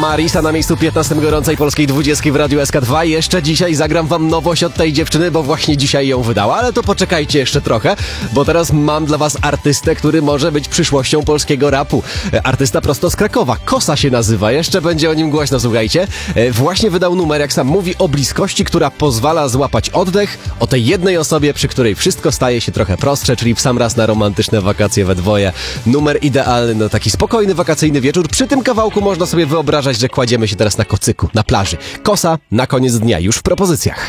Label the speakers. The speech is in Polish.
Speaker 1: Marisa na miejscu 15 gorącej polskiej 20 w Radiu SK2. Jeszcze dzisiaj zagram wam nowość od tej dziewczyny, bo właśnie dzisiaj ją wydała, ale to poczekajcie jeszcze trochę, bo teraz mam dla was artystę, który może być przyszłością polskiego rapu. Artysta prosto z Krakowa, Kosa się nazywa, jeszcze będzie o nim głośno, słuchajcie. Właśnie wydał numer, jak sam mówi, o bliskości, która pozwala złapać oddech, o tej jednej osobie, przy której wszystko staje się trochę prostsze, czyli w sam raz na romantyczne wakacje we dwoje. Numer idealny na taki spokojny, wakacyjny wieczór. Przy tym kawałku można sobie wyobrażać, że kładziemy się teraz na kocyku, na plaży. Kosa na koniec dnia, już w propozycjach.